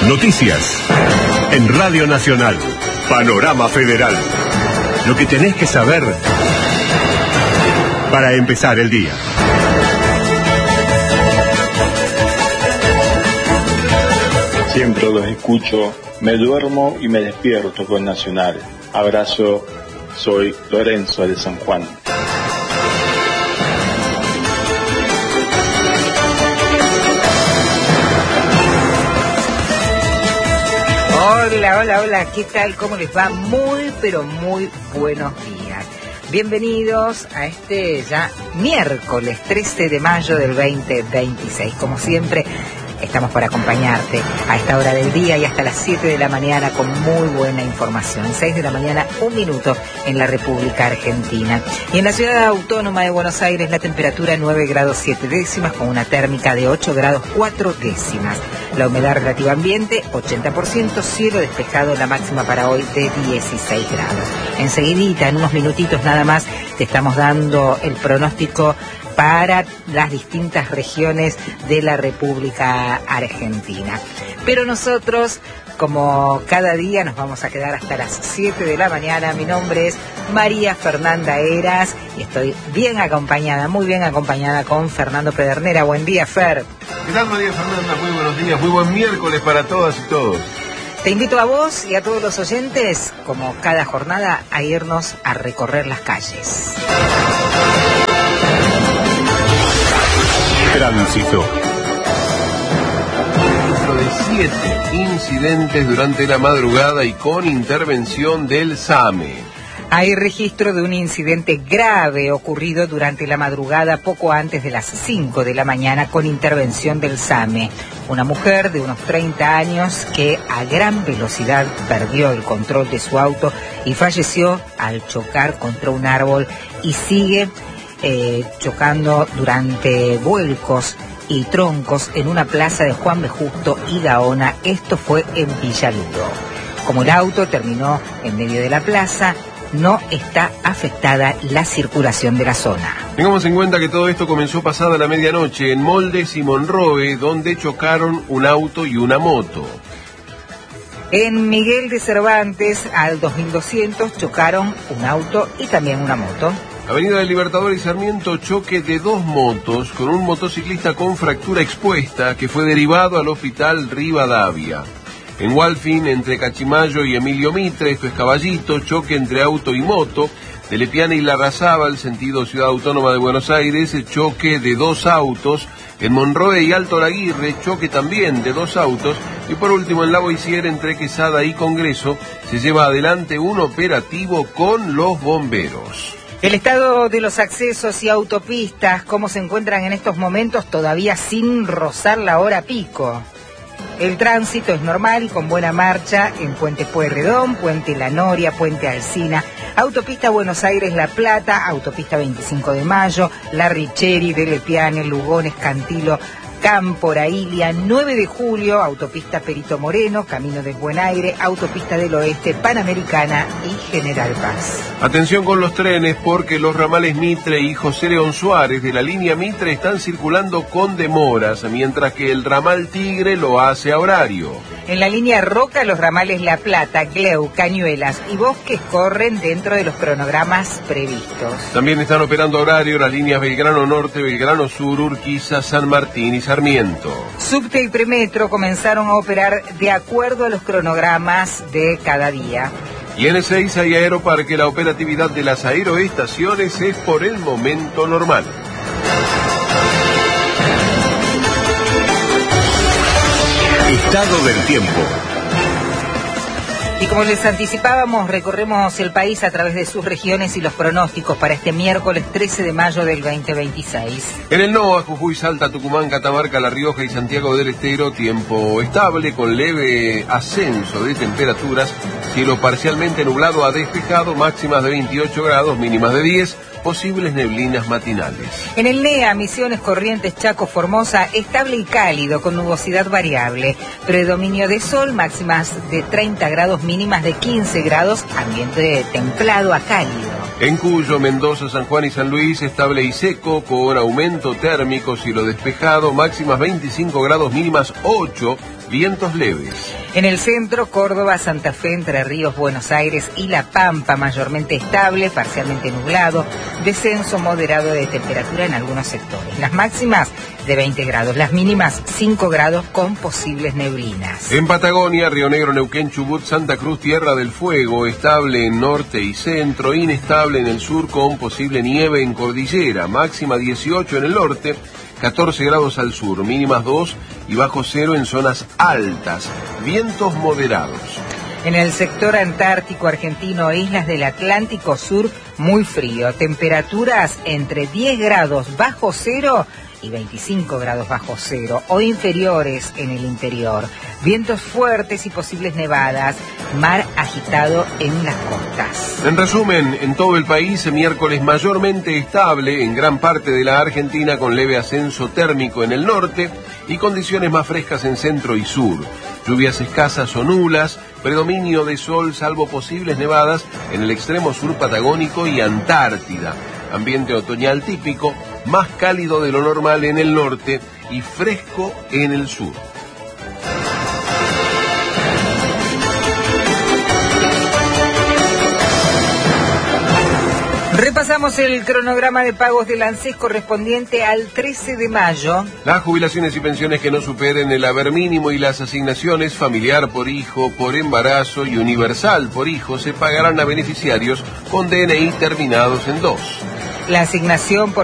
Noticias. En Radio Nacional. Panorama Federal. Lo que tenés que saber para empezar el día. Siempre los escucho, me duermo y me despierto con Nacional. Abrazo, soy Lorenzo de San Juan. Hola, ¿qué tal? ¿Cómo les va? Muy, pero muy buenos días. Bienvenidos a este ya miércoles 13 de mayo del 2026. Como siempre, estamos para acompañarte a esta hora del día y hasta las 7 de la mañana con muy buena información. 6 de la mañana, 1 minuto en la República Argentina. Y en la ciudad autónoma de Buenos Aires la temperatura 9 grados 7 décimas con una térmica de 8 grados 4 décimas. La humedad relativa ambiente 80%, cielo despejado, la máxima para hoy de 16 grados. Enseguidita, en unos minutitos nada más, te estamos dando el pronóstico para las distintas regiones de la República Argentina. Pero nosotros, como cada día, nos vamos a quedar hasta las 7 de la mañana. Mi nombre es María Fernanda Heras y estoy bien acompañada, muy bien acompañada con Fernando Pedernera. Buen día, Fer. ¿Qué tal, María Fernanda? Muy buenos días, muy buen miércoles para todas y todos. Te invito a vos y a todos los oyentes, como cada jornada, a irnos a recorrer las calles. Tránsito. De 7 incidentes durante la madrugada y con intervención del SAME. Hay registro de un incidente grave ocurrido durante la madrugada poco antes de las 5 de la mañana con intervención del SAME. Una mujer de unos 30 años que a gran velocidad perdió el control de su auto y falleció al chocar contra un árbol y sigue chocando durante vuelcos y troncos en una plaza de Juan B. Justo y Gaona. Esto fue en Villaluro. Como el auto terminó en medio de la plaza, no está afectada la circulación de la zona. Tengamos en cuenta que todo esto comenzó pasada la medianoche en Moldes y Monroe, donde chocaron un auto y una moto. En Miguel de Cervantes, al 2200, chocaron un auto y también una moto. Avenida del Libertador y Sarmiento, choque de 2 motos con un motociclista con fractura expuesta que fue derivado al hospital Rivadavia. En Walfin, entre Cachimayo y Emilio Mitre, esto es Caballito, choque entre auto y moto. De Lepiana y Larrazábal, sentido Ciudad Autónoma de Buenos Aires, choque de 2 autos. En Monroe y Alto Laguirre, choque también de 2 autos. Y por último, en La Boissière, entre Quesada y Congreso, se lleva adelante un operativo con los bomberos. El estado de los accesos y autopistas, ¿cómo se encuentran en estos momentos todavía sin rozar la hora pico? El tránsito es normal y con buena marcha en Puente Pueyrredón, Puente La Noria, Puente Alsina, Autopista Buenos Aires-La Plata, Autopista 25 de Mayo, La Richeri, de Lepiane, Lugones, Cantilo, Camporailia, 9 de Julio, Autopista Perito Moreno, Camino del Buen Aire, Autopista del Oeste, Panamericana y General Paz. Atención con los trenes porque los ramales Mitre y José León Suárez de la línea Mitre están circulando con demoras, mientras que el ramal Tigre lo hace a horario. En la línea Roca, los ramales La Plata, Gleu, Cañuelas y Bosques corren dentro de los cronogramas previstos. También están operando a horario las líneas Belgrano Norte, Belgrano Sur, Urquiza, San Martín y Sarmiento. Subte y Premetro comenzaron a operar de acuerdo a los cronogramas de cada día. Y en Ezeiza y Aeroparque la operatividad de las aeroestaciones es por el momento normal. Estado del tiempo. Y como les anticipábamos, recorremos el país a través de sus regiones y los pronósticos para este miércoles 13 de mayo del 2026. En el NOA, Jujuy, Salta, Tucumán, Catamarca, La Rioja y Santiago del Estero, tiempo estable con leve ascenso de temperaturas, cielo parcialmente nublado a despejado, máximas de 28 grados, mínimas de 10, posibles neblinas matinales. En el NEA, Misiones, Corrientes, Chaco, Formosa, estable y cálido con nubosidad variable. Predominio de sol, máximas de 30 grados, mínimas de 15 grados, ambiente templado a cálido. En Cuyo, Mendoza, San Juan y San Luis, estable y seco, con aumento térmico, cielo despejado, máximas 25 grados, mínimas 8, vientos leves. En el centro, Córdoba, Santa Fe, Entre Ríos, Buenos Aires y La Pampa, mayormente estable, parcialmente nublado, descenso moderado de temperatura en algunos sectores. Las máximas de 20 grados, las mínimas 5 grados con posibles neblinas. En Patagonia, Río Negro, Neuquén, Chubut, Santa Cruz, Tierra del Fuego, estable en norte y centro, inestable en el sur con posible nieve en cordillera, máxima 18 en el norte, 14 grados al sur, mínimas 2 y bajo cero en zonas altas, vientos moderados. En el sector antártico argentino e islas del Atlántico Sur, muy frío, temperaturas entre 10 grados bajo cero y 25 grados bajo cero o inferiores en el interior. Vientos fuertes y posibles nevadas, mar agitado en las costas. En resumen, en todo el país, miércoles mayormente estable en gran parte de la Argentina, con leve ascenso térmico en el norte y condiciones más frescas en centro y sur. Lluvias escasas o nulas, predominio de sol salvo posibles nevadas en el extremo sur patagónico y Antártida. Ambiente otoñal típico, más cálido de lo normal en el norte y fresco en el sur. Repasamos el cronograma de pagos del ANSES correspondiente al 13 de mayo. Las jubilaciones y pensiones que no superen el haber mínimo y las asignaciones familiar por hijo, por embarazo y universal por hijo se pagarán a beneficiarios con DNI terminados en 2. La asignación por